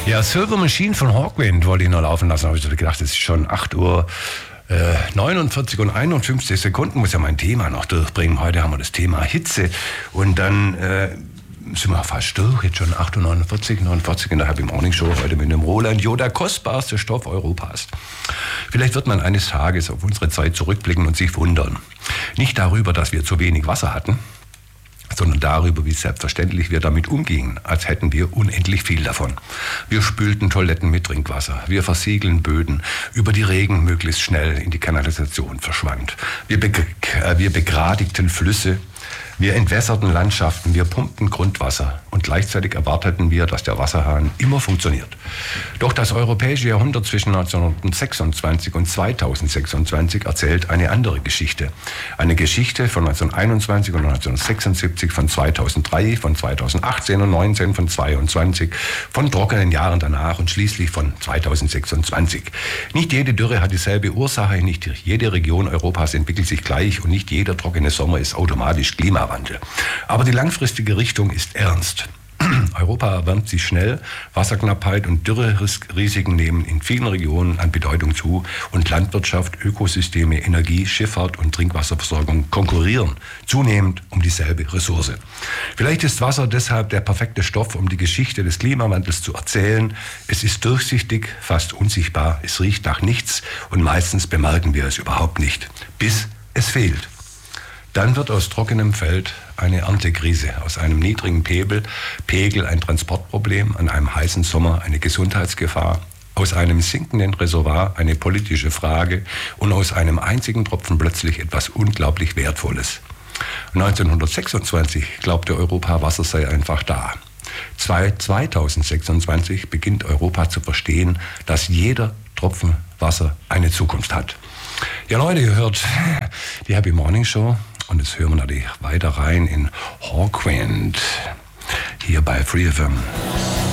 Ja, Silver Machine von Hawkwind wollte ich noch laufen lassen. Da habe ich gedacht, es ist schon 8 Uhr 49 und 51 Sekunden, muss ja mein Thema noch durchbringen. Heute haben wir das Thema Hitze und dann sind wir fast durch, jetzt schon 8.49 Uhr, 49 in der Happy Morning Show, heute mit dem Roland Jo, der kostbarste Stoff Europas. Vielleicht wird man eines Tages auf unsere Zeit zurückblicken und sich wundern. Nicht darüber, dass wir zu wenig Wasser hatten, sondern darüber, wie selbstverständlich wir damit umgingen, als hätten wir unendlich viel davon. Wir spülten Toiletten mit Trinkwasser, wir versiegeln Böden, über die Regen möglichst schnell in die Kanalisation verschwand. Wir begradigten Flüsse, wir entwässerten Landschaften, wir pumpten Grundwasser und gleichzeitig erwarteten wir, dass der Wasserhahn immer funktioniert. Doch das europäische Jahrhundert zwischen 1926 und 2026 erzählt eine andere Geschichte. Eine Geschichte von 1921 und 1976, von 2003, von 2018 und 19, von 22, von trockenen Jahren danach und schließlich von 2026. Nicht jede Dürre hat dieselbe Ursache, nicht jede Region Europas entwickelt sich gleich und nicht jeder trockene Sommer ist automatisch Klimawandel. Aber die langfristige Richtung ist ernst. Europa erwärmt sich schnell, Wasserknappheit und Dürrerisiken nehmen in vielen Regionen an Bedeutung zu und Landwirtschaft, Ökosysteme, Energie, Schifffahrt und Trinkwasserversorgung konkurrieren zunehmend um dieselbe Ressource. Vielleicht ist Wasser deshalb der perfekte Stoff, um die Geschichte des Klimawandels zu erzählen. Es ist durchsichtig, fast unsichtbar, es riecht nach nichts und meistens bemerken wir es überhaupt nicht, bis es fehlt. Dann wird aus trockenem Feld eine Erntekrise, aus einem niedrigen Pegel ein Transportproblem, an einem heißen Sommer eine Gesundheitsgefahr, aus einem sinkenden Reservoir eine politische Frage und aus einem einzigen Tropfen plötzlich etwas unglaublich Wertvolles. 1926 glaubte Europa, Wasser sei einfach da. 2026 beginnt Europa zu verstehen, dass jeder Tropfen Wasser eine Zukunft hat. Ja Leute, ihr hört die Happy Morning Show. Und jetzt hören wir natürlich weiter rein in Hawkwind hier bei Free FM.